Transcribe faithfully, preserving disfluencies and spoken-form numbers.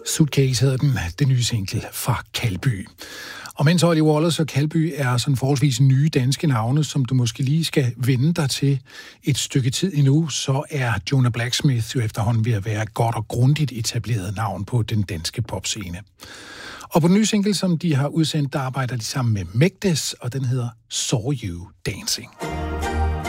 Suitcase hedder den, det nye single fra Kalby. Og mens Ollie Wallace og Kalby er sådan forholdsvis nye danske navne, som du måske lige skal vende dig til et stykke tid endnu, så er Jonah Blacksmith jo efterhånden ved at være et godt og grundigt etableret navn på den danske popscene. Og på den nye single, som de har udsendt, der arbejder de sammen med Megdes, og den hedder Saw You Dancing.